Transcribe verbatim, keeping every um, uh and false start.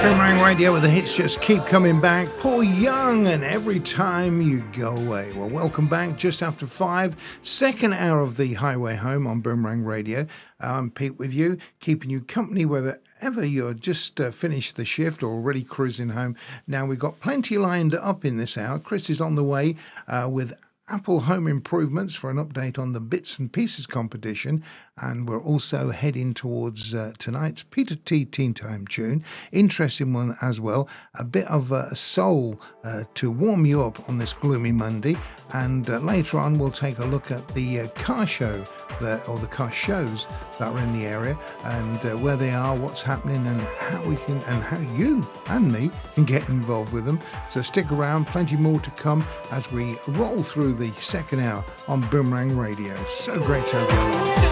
Boomerang Radio, where the hits just keep coming back. Paul Young and Every Time You Go Away. Well, welcome back just after five. Second hour of the Highway Home on Boomerang Radio. I'm Pete with you, keeping you company wherever you're just uh, finished the shift or already cruising home. Now, we've got plenty lined up in this hour. Chris is on the way uh, with Apple Home Improvements for an update on the Bits and Pieces competition, and we're also heading towards uh, tonight's Peter T Teen Time tune. Interesting one as well, a bit of uh, soul uh, to warm you up on this gloomy Monday, and uh, later on we'll take a look at the uh, car show that, or the car shows that are in the area, and uh, where they are, what's happening, and how we can, and how you and me can get involved with them. So stick around, plenty more to come as we roll through the second hour on Boomerang Radio. So great to have you along.